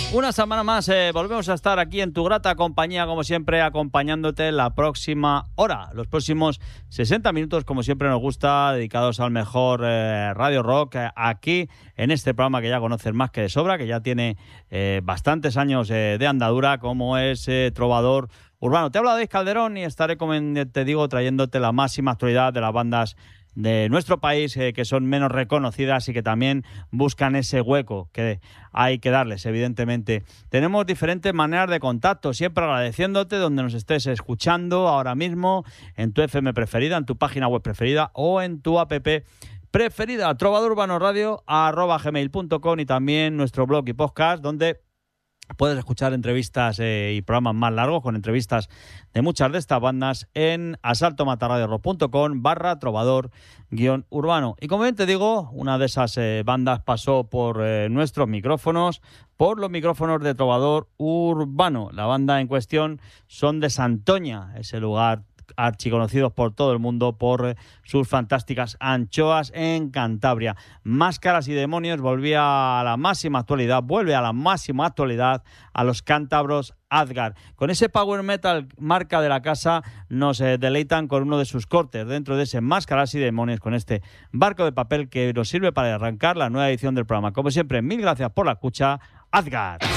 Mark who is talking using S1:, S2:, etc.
S1: Una semana más volvemos a estar aquí en tu grata compañía, como siempre, acompañándote la próxima hora. Los próximos 60 minutos, como siempre nos gusta, dedicados al mejor radio rock, aquí en este programa que ya conoces más que de sobra, que ya tiene bastantes años de andadura, como es Trovador Urbano. Te habla David Calderón y estaré, como te digo, trayéndote la máxima actualidad de las bandas de nuestro país que son menos reconocidas y que también buscan ese hueco que hay que darles, evidentemente. Tenemos diferentes maneras de contacto, siempre agradeciéndote donde nos estés escuchando ahora mismo, en tu FM preferida, en tu página web preferida o en tu app preferida, trovadorurbanoradio@gmail.com, y también nuestro blog y podcast, donde puedes escuchar entrevistas y programas más largos con entrevistas de muchas de estas bandas en asaltomatarradiorock.com/trovador-urbano. Y como bien te digo, una de esas bandas pasó por nuestros micrófonos, por los micrófonos de Trovador Urbano. La banda en cuestión son de Santoña, ese lugar archiconocidos por todo el mundo por sus fantásticas anchoas en Cantabria. Máscaras y Demonios vuelve a la máxima actualidad a los cántabros Asgard. Con ese power metal marca de la casa nos deleitan con uno de sus cortes dentro de ese Máscaras y Demonios, con este barco de papel que nos sirve para arrancar la nueva edición del programa. Como siempre, mil gracias por la escucha. Asgard.